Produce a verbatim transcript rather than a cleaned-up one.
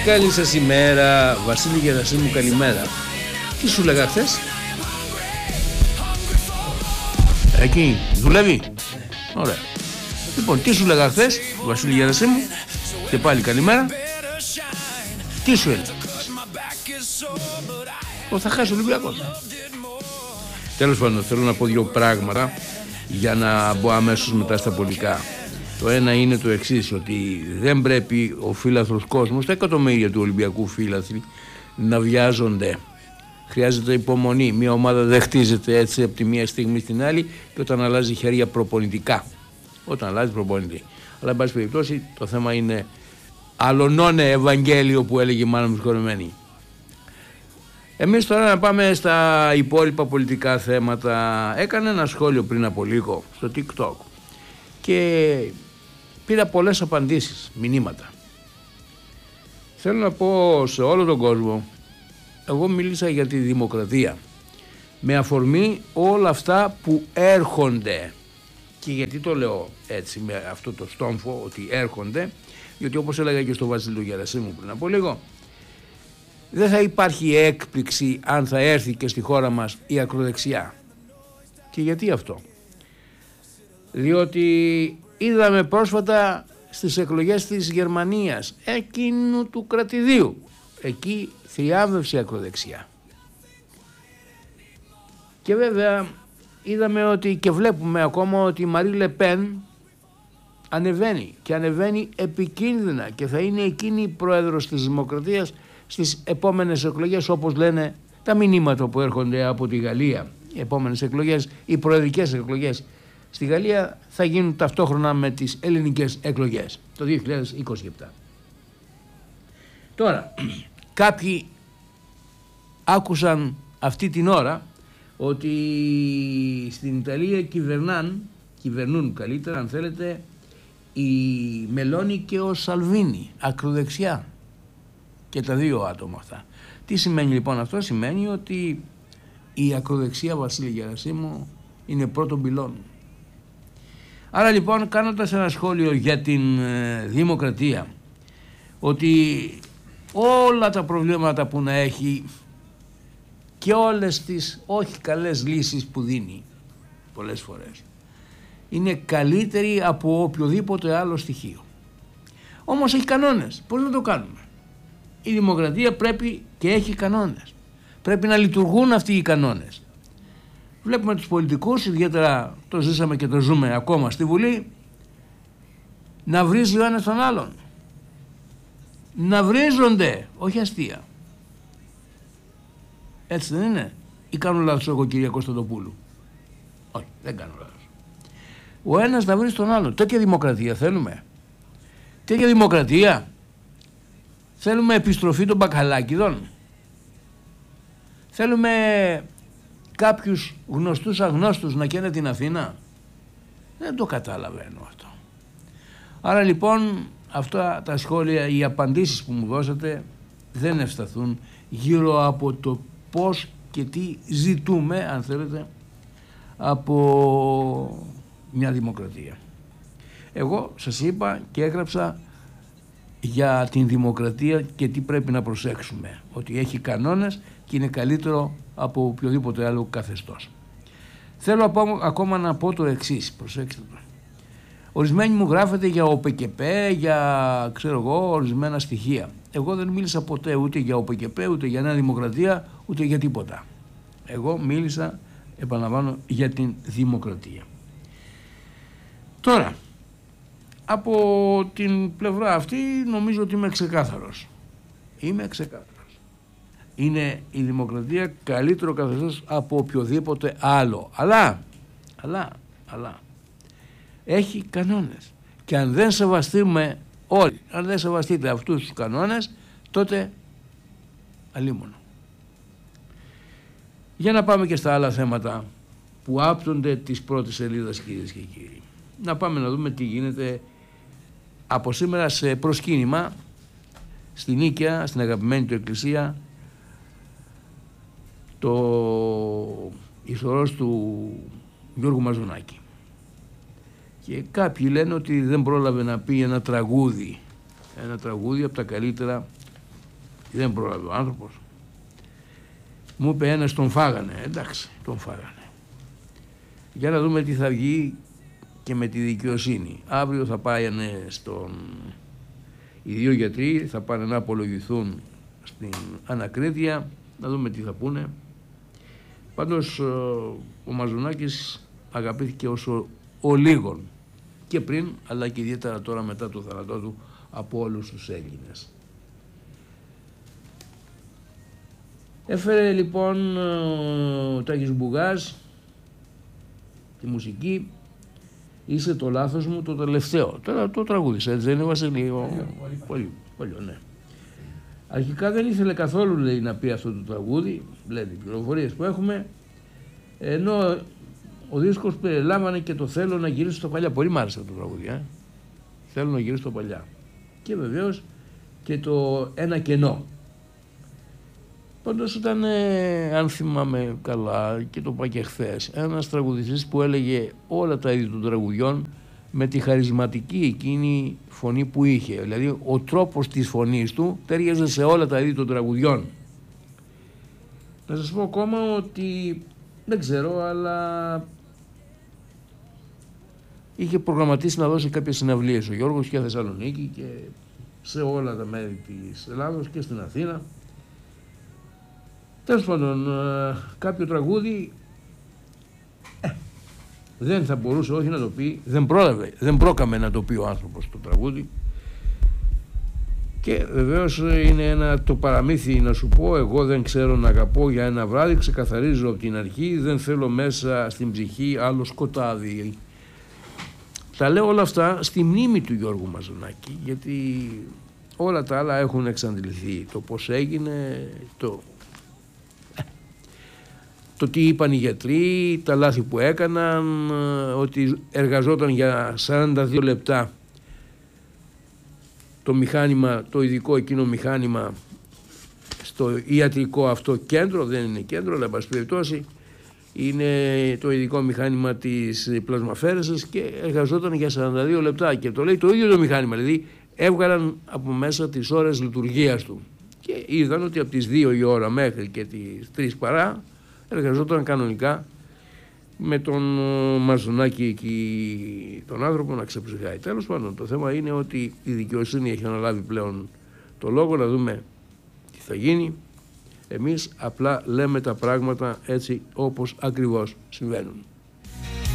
Καλή σας ημέρα, Βασίλη Γερασίμου, καλημέρα. Τι σου λέγα χθες? Εκεί, δουλεύει. Ωραία. Λοιπόν, τι σου λέγα χθες, Βασίλη Γερασίμου? Και πάλι καλημέρα. Τι σου έλεγα? Πώς θα χάσει ο Ολυμπιακός. Τέλος πάντων, θέλω να πω δύο πράγματα για να μπω αμέσως μετά στα πολιτικά. Το ένα είναι το εξής, ότι δεν πρέπει ο φύλαθρος κόσμος, τα εκατομμύρια του Ολυμπιακού φύλαθροι, να βιάζονται. Χρειάζεται υπομονή. Μια ομάδα δεν χτίζεται έτσι από τη μία στιγμή στην άλλη και όταν αλλάζει χέρια προπονητικά. Όταν αλλάζει προπονητή. Αλλά, εν πάση περιπτώσει, το θέμα είναι αλλονώνε Ευαγγέλιο που έλεγε η μάνα μου σκορεμένη. Εμείς τώρα να πάμε στα υπόλοιπα πολιτικά θέματα. Έκανε ένα σχόλιο πριν από λίγο στο TikTok και πήρα πολλές απαντήσεις, μηνύματα. Θέλω να πω σε όλο τον κόσμο, εγώ μίλησα για τη δημοκρατία με αφορμή όλα αυτά που έρχονται. Και γιατί το λέω έτσι με αυτό το στόμφο ότι έρχονται? Γιατί όπως έλεγα και στο Βασίλειο Γερασίμου πριν από λίγο, δεν θα υπάρχει έκπληξη αν θα έρθει και στη χώρα μας η ακροδεξιά. Και γιατί αυτό? Διότι είδαμε πρόσφατα στις εκλογές της Γερμανίας, εκείνου του κρατηδίου, εκεί θριάμβευσε η ακροδεξιά. Και βέβαια είδαμε ότι και βλέπουμε ακόμα ότι η Μαρί Λεπέν ανεβαίνει και ανεβαίνει επικίνδυνα και θα είναι εκείνη η πρόεδρος της Δημοκρατίας στις επόμενες εκλογές, όπως λένε τα μηνύματα που έρχονται από τη Γαλλία. Οι επόμενες εκλογές, οι προεδρικές εκλογές στη Γαλλία θα γίνουν ταυτόχρονα με τις ελληνικές εκλογές το δύο χιλιάδες είκοσι επτά. Τώρα, κάποιοι άκουσαν αυτή την ώρα ότι στην Ιταλία κυβερνάν, κυβερνούν καλύτερα αν θέλετε, η Μελώνη και ο Σαλβίνι, ακροδεξιά, και τα δύο άτομα αυτά. Τι σημαίνει λοιπόν αυτό? Σημαίνει ότι η ακροδεξιά, Βασίλη Γερασίμου, είναι πρώτον πυλών. Άρα λοιπόν, κάνοντας ένα σχόλιο για την ε, δημοκρατία, ότι όλα τα προβλήματα που να έχει και όλες τις όχι καλές λύσεις που δίνει πολλές φορές είναι καλύτερη από οποιοδήποτε άλλο στοιχείο. Όμως έχει κανόνες. Πώς να το κάνουμε? Η δημοκρατία πρέπει και έχει κανόνες. Πρέπει να λειτουργούν αυτοί οι κανόνες. Βλέπουμε τους πολιτικούς, ιδιαίτερα το ζήσαμε και το ζούμε ακόμα στη Βουλή, να βρίζει ο ένας τον άλλον. Να βρίζονται, όχι αστεία. Έτσι δεν είναι? Ή κάνω λάθος εγώ, κυρία Κωνσταντοπούλου? Όχι, δεν κάνω λάθος. Ο ένας να βρίζει τον άλλον. Τέτοια δημοκρατία θέλουμε? Τέτοια δημοκρατία? Θέλουμε επιστροφή των μπακαλάκιδων? Θέλουμε κάποιους γνωστούς αγνώστους να καίνε την Αθήνα? Δεν το καταλαβαίνω αυτό. Άρα λοιπόν αυτά τα σχόλια, οι απαντήσεις που μου δώσατε δεν ευσταθούν γύρω από το πώς και τι ζητούμε, αν θέλετε, από μια δημοκρατία. Εγώ σας είπα και έγραψα για την δημοκρατία και τι πρέπει να προσέξουμε. Ότι έχει κανόνες και είναι καλύτερο από οποιοδήποτε άλλο καθεστώς. Θέλω ακόμα να πω το εξής, προσέξτε το. Ορισμένοι μου γράφετε για ΟΠΚΠ, για ξέρω εγώ ορισμένα στοιχεία. Εγώ δεν μίλησα ποτέ ούτε για ΟΠΚΠ, ούτε για Νέα Δημοκρατία, ούτε για τίποτα. Εγώ μίλησα, επαναλαμβάνω, για την δημοκρατία. Τώρα, από την πλευρά αυτή νομίζω ότι είμαι ξεκάθαρος. Είμαι ξεκάθαρος. Είναι η δημοκρατία καλύτερο καθεστώς από οποιοδήποτε άλλο. Αλλά, αλλά, αλλά, έχει κανόνες. Και αν δεν σεβαστούμε όλοι, αν δεν σεβαστείτε αυτούς τους κανόνες, τότε αλίμονο. Για να πάμε και στα άλλα θέματα που άπτονται της πρώτης σελίδας, κυρίες και κύριοι. Να πάμε να δούμε τι γίνεται από σήμερα σε προσκύνημα στην Νίκαια, στην αγαπημένη του εκκλησία, το ηθορός του Γιώργου Μαζονάκη. Και κάποιοι λένε ότι δεν πρόλαβε να πει ένα τραγούδι, ένα τραγούδι από τα καλύτερα Δεν πρόλαβε ο άνθρωπος. Μου είπε ένας τον φάγανε. Εντάξει, τον φάγανε. Για να δούμε τι θα βγει και με τη δικαιοσύνη. Αύριο θα πάνε στον... οι δύο γιατροί θα πάνε να απολογηθούν στην ανακρίτεια, να δούμε τι θα πούνε. Πάντως ο Μαζονάκης αγαπήθηκε όσο ο λίγων και πριν, αλλά και ιδιαίτερα τώρα μετά το θάνατό του από όλους τους Έλληνες. Έφερε λοιπόν ο Τάκης Μπουγάς τη μουσική. Είσαι το λάθος μου το τελευταίο. Τώρα το τραγούδισε, έτσι δεν είναι, Βασίλη? Πολύ, πολύ, ναι. Αρχικά δεν ήθελε καθόλου, λέει, να πει αυτό το τραγούδι, λέει οι πληροφορίες που έχουμε, ενώ ο δίσκος περιλάμβανε και το θέλω να γυρίσω στο παλιά. Πολύ μ' άρεσε το τραγούδι, ε? Θέλω να γυρίσω στο παλιά. Και βεβαίως και το ένα κενό. Πάντως ήταν, ε, αν θυμάμαι καλά, και το είπα και χθες, ένας τραγουδιστής που έλεγε όλα τα είδη των τραγουδιών με τη χαρισματική εκείνη φωνή που είχε. Δηλαδή ο τρόπος της φωνής του τέριαζε σε όλα τα είδη των τραγουδιών. Να σας πω ακόμα ότι δεν ξέρω, αλλά είχε προγραμματίσει να δώσει κάποιες συναυλίες ο Γιώργος και Θεσσαλονίκη και σε όλα τα μέρη της Ελλάδος και στην Αθήνα. Τέλος πάντων, κάποιο τραγούδι ε, δεν θα μπορούσε όχι να το πει, δεν πρόλαβε, δεν πρόκαμε να το πει ο άνθρωπος το τραγούδι. Και βεβαίως είναι ένα το παραμύθι, να σου πω, εγώ δεν ξέρω να αγαπώ για ένα βράδυ, ξεκαθαρίζω από την αρχή, δεν θέλω μέσα στην ψυχή άλλο σκοτάδι. Τα λέω όλα αυτά στη μνήμη του Γιώργου Μαζονάκη, γιατί όλα τα άλλα έχουν εξαντληθεί. Το πώς έγινε, το... το τι είπαν οι γιατροί, τα λάθη που έκαναν, ότι εργαζόταν για σαράντα δύο λεπτά το μηχάνημα, το ειδικό εκείνο μηχάνημα στο ιατρικό αυτό κέντρο, δεν είναι κέντρο, αλλά εν πάση περιπτώσει είναι το ειδικό μηχάνημα της πλασμαφέρεσης και εργαζόταν για σαράντα δύο λεπτά και το λέει το ίδιο το μηχάνημα, δηλαδή έβγαλαν από μέσα τις ώρες λειτουργίας του και είδαν ότι από τις δύο η ώρα μέχρι και τις τρεις παρά εργαζόταν κανονικά με τον Μαζονάκη εκεί τον άνθρωπο να ξεψυχάει. Τέλος πάντων, το θέμα είναι ότι η δικαιοσύνη έχει αναλάβει πλέον το λόγο, να δούμε τι θα γίνει. Εμείς απλά λέμε τα πράγματα έτσι όπως ακριβώς συμβαίνουν.